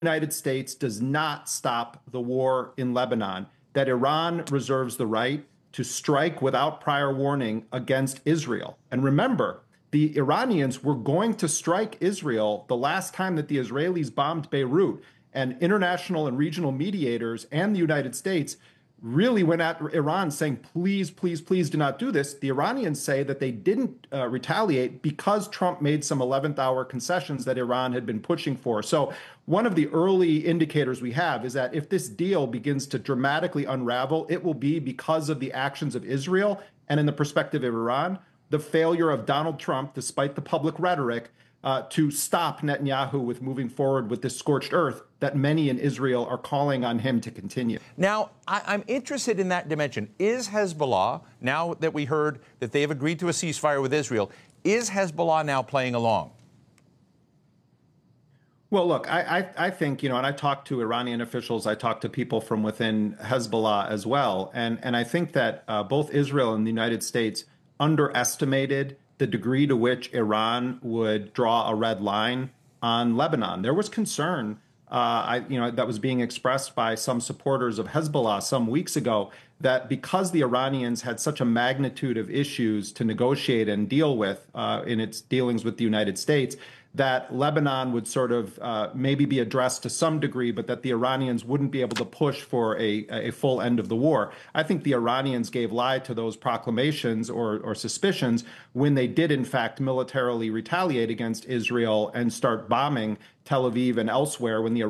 United States does not stop the war in Lebanon, that Iran reserves the right to strike without prior warning against Israel. And remember, the Iranians were going to strike Israel the last time that the Israelis bombed Beirut, and international and regional mediators and the United States really went at Iran saying, please, please, please do not do this. The Iranians say that they didn't retaliate because Trump made some 11th hour concessions that Iran had been pushing for. So one of the early indicators we have is that if this deal begins to dramatically unravel, it will be because of the actions of Israel and, in the perspective of Iran, the failure of Donald Trump, despite the public rhetoric, to stop Netanyahu with moving forward with this scorched earth that many in Israel are calling on him to continue. Now, I'm interested in that dimension. Is Hezbollah, now that we heard that they have agreed to a ceasefire with Israel, is Hezbollah now playing along? Well, look, I think, and I talked to Iranian officials, I talked to people from within Hezbollah as well, and I think that both Israel and the United States underestimated the degree to which Iran would draw a red line on Lebanon. There was concern, that was being expressed by some supporters of Hezbollah some weeks ago, that because the Iranians had such a magnitude of issues to negotiate and deal with in its dealings with the United States, that Lebanon would sort of maybe be addressed to some degree, but that the Iranians wouldn't be able to push for a full end of the war. I think the Iranians gave lie to those proclamations or suspicions when they did, in fact, militarily retaliate against Israel and start bombing Tel Aviv and elsewhere when the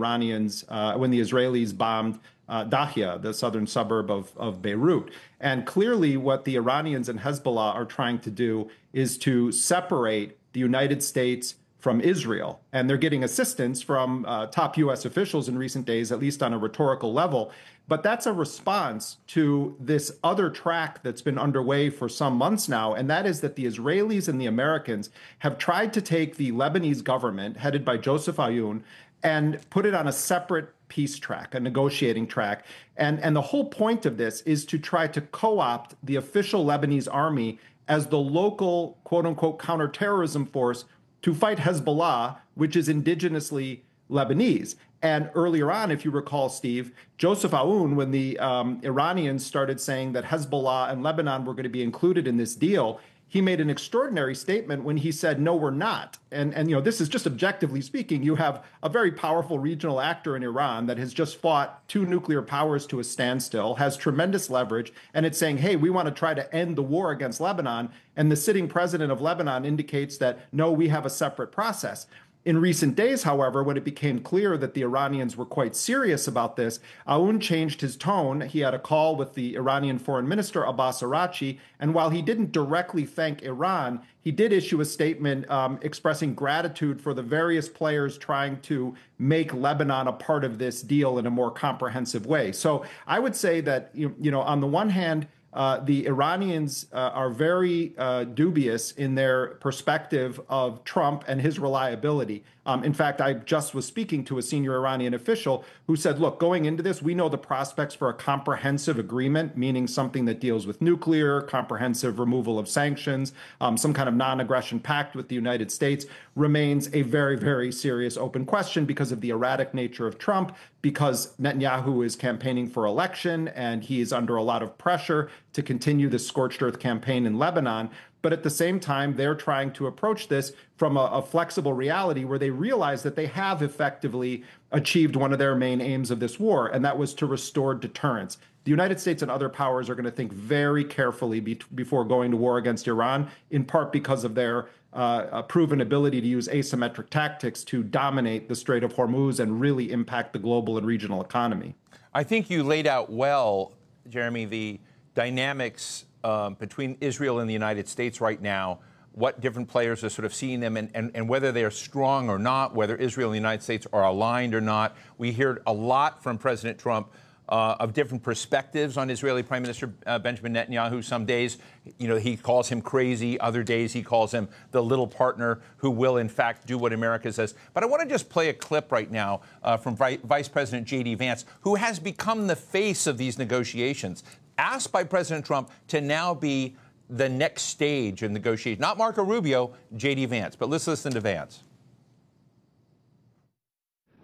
Israelis bombed Dahia, the southern suburb of Beirut. And clearly what the Iranians and Hezbollah are trying to do is to separate the United States from Israel. And they're getting assistance from top U.S. officials in recent days, at least on a rhetorical level. But that's a response to this other track that's been underway for some months now, and that is that the Israelis and the Americans have tried to take the Lebanese government, headed by Joseph Aoun, and put it on a separate peace track, a negotiating track. And the whole point of this is to try to co-opt the official Lebanese army as the local, quote-unquote, counterterrorism force to fight Hezbollah, which is indigenously Lebanese. And earlier on, if you recall, Steve, Joseph Aoun, when the Iranians started saying that Hezbollah and Lebanon were going to be included in this deal, he made an extraordinary statement when he said, no, we're not. And this is just objectively speaking. You have a very powerful regional actor in Iran that has just fought two nuclear powers to a standstill, has tremendous leverage, and it's saying, hey, we want to try to end the war against Lebanon. And the sitting president of Lebanon indicates that, no, we have a separate process. In recent days, however, when it became clear that the Iranians were quite serious about this, Aoun changed his tone. He had a call with the Iranian foreign minister, Abbas Araghchi, and while he didn't directly thank Iran, he did issue a statement expressing gratitude for the various players trying to make Lebanon a part of this deal in a more comprehensive way. So I would say that, on the one hand, the Iranians are very dubious in their perspective of Trump and his reliability. In fact, I just was speaking to a senior Iranian official who said, look, going into this, we know the prospects for a comprehensive agreement, meaning something that deals with nuclear, comprehensive removal of sanctions, some kind of non-aggression pact with the United States, remains a very, very serious open question because of the erratic nature of Trump, because Netanyahu is campaigning for election and he is under a lot of pressure to continue the scorched earth campaign in Lebanon. But at the same time, they're trying to approach this from a flexible reality where they realize that they have effectively achieved one of their main aims of this war, and that was to restore deterrence. The United States and other powers are going to think very carefully before going to war against Iran, in part because of their proven ability to use asymmetric tactics to dominate the Strait of Hormuz and really impact the global and regional economy. I think you laid out well, Jeremy, the dynamics between Israel and the United States right now, what different players are sort of seeing them and whether they're strong or not, whether Israel and the United States are aligned or not. We heard a lot from President Trump of different perspectives on Israeli Prime Minister Benjamin Netanyahu. Some days, he calls him crazy. Other days, he calls him the little partner who will, in fact, do what America says. But I want to just play a clip right now from Vice President J.D. Vance, who has become the face of these negotiations, asked by President Trump to now be the next stage in negotiation. Not Marco Rubio, J.D. Vance. But let's listen to Vance.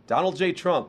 Donald J. Trump